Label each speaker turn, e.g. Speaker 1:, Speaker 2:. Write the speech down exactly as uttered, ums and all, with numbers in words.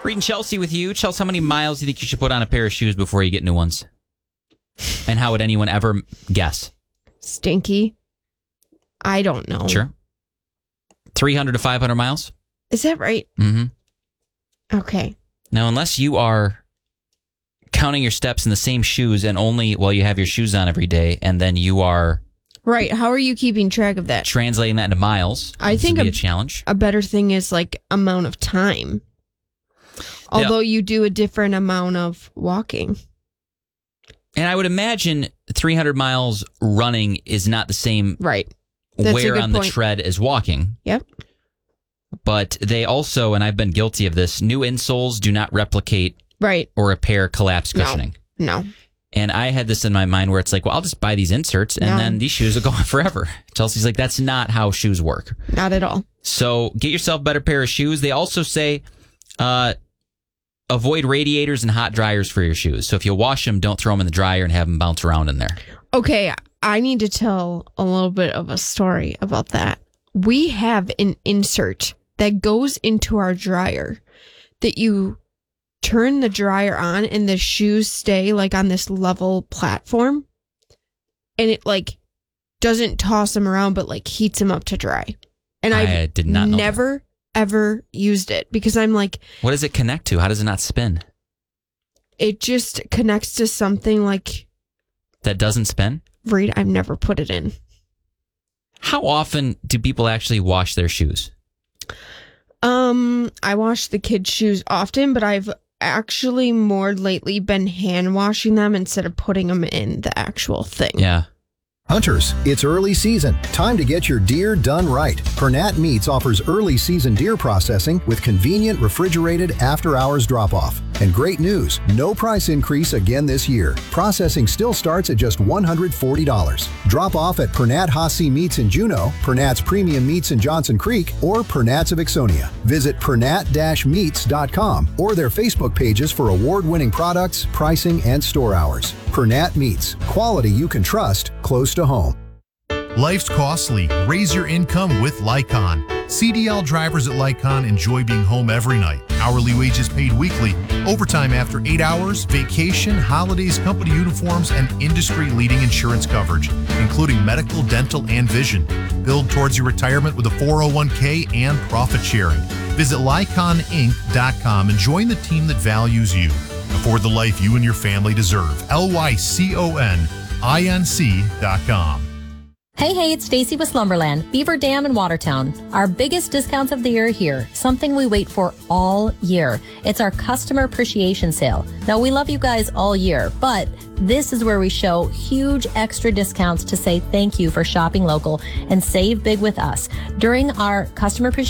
Speaker 1: Reading Chelsea with you. Chelsea, how many miles do you think you should put on a pair of shoes before you get new ones? And how would anyone ever guess?
Speaker 2: Stinky. I don't know.
Speaker 1: Sure. three hundred to five hundred miles?
Speaker 2: Is that right?
Speaker 1: Mm-hmm.
Speaker 2: Okay.
Speaker 1: Now, unless you are counting your steps in the same shoes and only while you have your shoes on every day, and then you are...
Speaker 2: Right. How are you keeping track of that?
Speaker 1: Translating that into miles.
Speaker 2: I think
Speaker 1: would be
Speaker 2: a,
Speaker 1: a challenge.
Speaker 2: A better thing is like amount of time. Although yeah. you do a different amount of walking.
Speaker 1: And I would imagine three hundred miles running is not the same
Speaker 2: right. That's
Speaker 1: wear on
Speaker 2: point.
Speaker 1: the tread as walking.
Speaker 2: Yep.
Speaker 1: But they also, and I've been guilty of this, new insoles do not replicate
Speaker 2: right.
Speaker 1: or repair collapse cushioning.
Speaker 2: No. no.
Speaker 1: And I had this in my mind where it's like, well, I'll just buy these inserts and no. then these shoes will go on forever. Chelsea's like, that's not how shoes work.
Speaker 2: Not at all.
Speaker 1: So get yourself a better pair of shoes. They also say uh, avoid radiators and hot dryers for your shoes. So if you wash them, don't throw them in the dryer and have them bounce around in there.
Speaker 2: Okay, I need to tell a little bit of a story about that. We have an insert that goes into our dryer that you turn the dryer on and the shoes stay like on this level platform, and it like doesn't toss them around but like heats them up to dry. And
Speaker 1: I
Speaker 2: I've
Speaker 1: did not know
Speaker 2: never
Speaker 1: that.
Speaker 2: ever used it because I'm like,
Speaker 1: what does it connect to? How does it not spin?
Speaker 2: It just connects to something like
Speaker 1: that doesn't spin?
Speaker 2: Reed, I've never put it in.
Speaker 1: How often do people actually wash their shoes?
Speaker 2: Um, I wash the kids' shoes often, but I've actually more lately been hand washing them instead of putting them in the actual thing.
Speaker 1: Yeah.
Speaker 3: Hunters, it's early season. Time to get your deer done right. Pernat Meats offers early season deer processing with convenient refrigerated after-hours drop-off. And great news, no price increase again this year. Processing still starts at just one hundred forty dollars. Drop off at Pernat Hasi Meats in Juneau, Pernat's Premium Meats in Johnson Creek, or Pernat's of Ixonia. Visit pernat dash meats dot com or their Facebook pages for award-winning products, pricing, and store hours. Pernat Meats, quality you can trust, close to home.
Speaker 4: Life's costly. Raise your income with Lycon. C D L drivers at Lycon enjoy being home every night. Hourly wages paid weekly, overtime after eight hours, vacation, holidays, company uniforms, and industry-leading insurance coverage, including medical, dental, and vision. Build towards your retirement with a four oh one k and profit sharing. Visit lycon inc dot com and join the team that values you. Afford the life you and your family deserve. L Y C O N I N C dot com.
Speaker 5: Hey, hey, it's Stacy with Slumberland, Beaver Dam in Watertown. Our biggest discounts of the year are here, something we wait for all year. It's our customer appreciation sale. Now, we love you guys all year, but this is where we show huge extra discounts to say thank you for shopping local and save big with us. During our customer appreciation